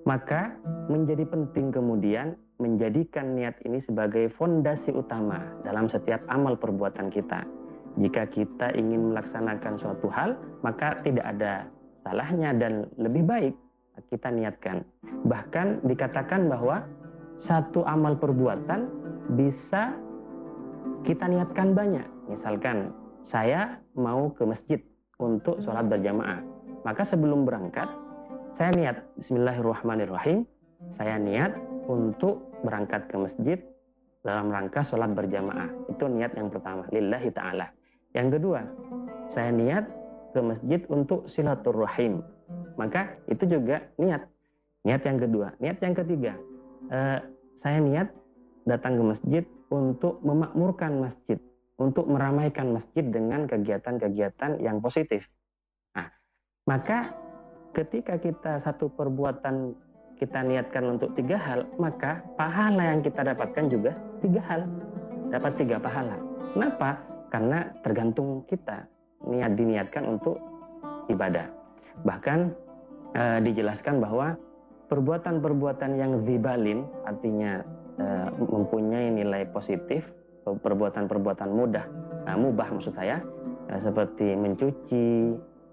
Maka menjadi penting kemudian menjadikan niat ini sebagai fondasi utama dalam setiap amal perbuatan kita. Jika kita ingin melaksanakan suatu hal, maka tidak ada salahnya dan lebih baik kita niatkan. Bahkan dikatakan bahwa satu amal perbuatan bisa kita niatkan banyak. Misalkan saya mau ke masjid untuk sholat berjamaah, maka sebelum berangkat saya niat Bismillahirrahmanirrahim, saya niat untuk berangkat ke masjid dalam rangka sholat berjamaah. Itu niat yang pertama, lillahi ta'ala. Yang kedua, saya niat ke masjid untuk silaturrahim, maka itu juga niat yang kedua. Niat yang ketiga, saya niat datang ke masjid untuk memakmurkan masjid, untuk meramaikan masjid dengan kegiatan-kegiatan yang positif. Nah, maka ketika kita satu perbuatan kita niatkan untuk 3 hal, maka pahala yang kita dapatkan juga 3 hal, dapat 3 pahala. Kenapa? Karena tergantung kita diniatkan untuk ibadah. Bahkan dijelaskan bahwa perbuatan-perbuatan yang zibalin, artinya mempunyai nilai positif, perbuatan-perbuatan mubah maksud saya, seperti mencuci,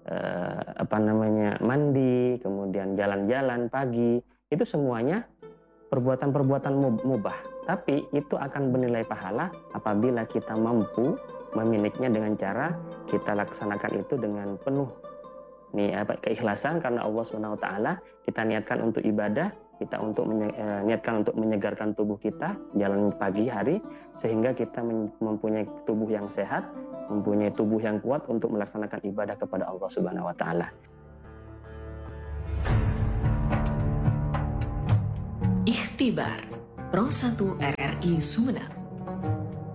mandi, kemudian jalan-jalan pagi, itu semuanya perbuatan-perbuatan mubah. Tapi itu akan bernilai pahala apabila kita mampu memilikinya dengan cara kita laksanakan itu dengan penuh keikhlasan karena Allah SWT. Kita niatkan untuk ibadah, kita untuk niatkan untuk menyegarkan tubuh kita jalan pagi hari, sehingga kita mempunyai tubuh yang sehat, mempunyai tubuh yang kuat untuk melaksanakan ibadah kepada Allah Subhanahu wa taala. Ikhtibar Pro 1 RRI Sumeneb.